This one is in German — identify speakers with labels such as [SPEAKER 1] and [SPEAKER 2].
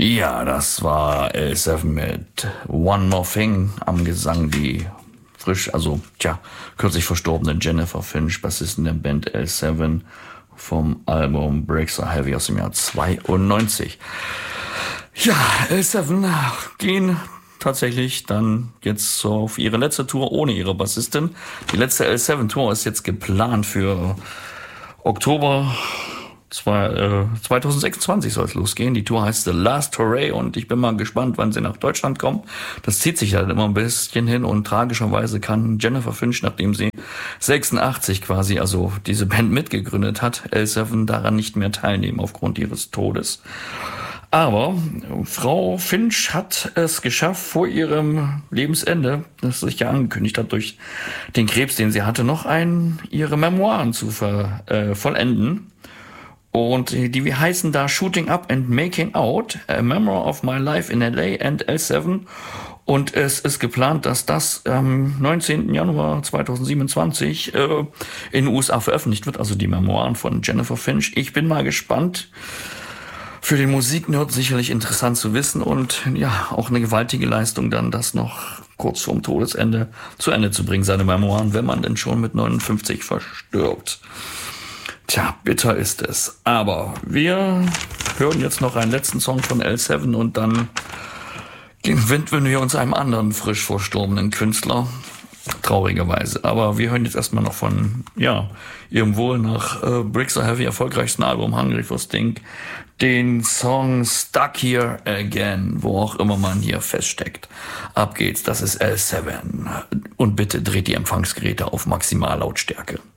[SPEAKER 1] Ja, das war L7 mit One More Thing am Gesang, die kürzlich verstorbene Jennifer Finch, Bassistin der Band L7 vom Album Breaks Are Heavy aus dem Jahr 92. Ja, L7 gehen tatsächlich dann jetzt auf ihre letzte Tour ohne ihre Bassistin. Die letzte L7-Tour ist jetzt geplant für Oktober 2026 soll es losgehen. Die Tour heißt The Last Hooray und ich bin mal gespannt, wann sie nach Deutschland kommen. Das zieht sich halt immer ein bisschen hin und tragischerweise kann Jennifer Finch, nachdem sie 86 quasi, also diese Band mitgegründet hat, L7 daran nicht mehr teilnehmen aufgrund ihres Todes. Aber Frau Finch hat es geschafft, vor ihrem Lebensende, das sich ja angekündigt hat durch den Krebs, den sie hatte, noch ihre Memoiren zu vollenden. Und die heißen da Shooting Up and Making Out, A Memoir of My Life in LA and L7. Und es ist geplant, dass das am 19. Januar 2027 in den USA veröffentlicht wird, also die Memoiren von Jennifer Finch. Ich bin mal gespannt. Für den Musiknerd sicherlich interessant zu wissen und ja, auch eine gewaltige Leistung dann, das noch kurz vorm Todesende zu Ende zu bringen, seine Memoiren, wenn man denn schon mit 59 verstirbt. Tja, bitter ist es. Aber wir hören jetzt noch einen letzten Song von L7 und dann widmen wir uns einem anderen frisch verstorbenen Künstler. Traurigerweise. Aber wir hören jetzt erstmal noch von, ihrem wohl nach Breaks Are Heavy erfolgreichsten Album Hungry for Stink den Song Stuck Here Again, wo auch immer man hier feststeckt. Ab geht's, das ist L7. Und bitte dreht die Empfangsgeräte auf Maximallautstärke.